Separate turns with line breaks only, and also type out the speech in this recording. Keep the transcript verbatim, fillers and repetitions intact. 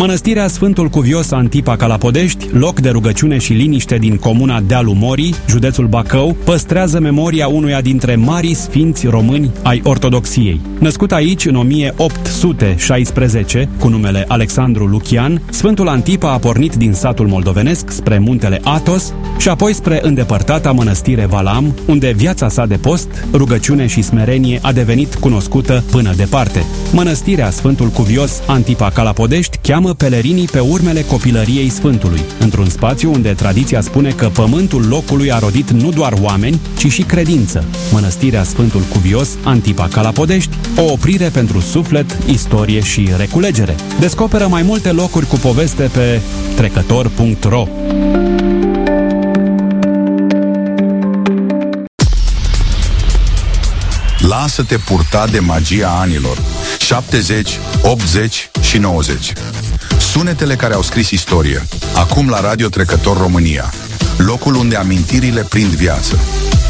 Mănăstirea Sfântul Cuvios Antipa Calapodești, loc de rugăciune și liniște din comuna Dealul Morii, județul Bacău, păstrează memoria unuia dintre marii sfinți români ai ortodoxiei. Născut aici în o mie opt sute șaisprezece, cu numele Alexandru Lucian, Sfântul Antipa a pornit din satul moldovenesc spre muntele Athos și apoi spre îndepărtata mănăstire Valam, unde viața sa de post, rugăciune și smerenie a devenit cunoscută până departe. Mănăstirea Sfântul Cuvios Antipa Calapodești cheamă pelerinii pe urmele copilăriei Sfântului, într-un spațiu unde tradiția spune că pământul locului a rodit nu doar oameni, ci și credință. Mănăstirea Sfântul Cuvios Antipa Calapodești, o oprire pentru suflet, istorie și reculegere. Descoperă mai multe locuri cu poveste pe trecător punct ro.
Lasă-te purta de magia anilor șaptezeci, optzeci și nouăzeci. Sunetele care au scris istorie. Acum la Radio Trecător România, locul unde amintirile prind viață.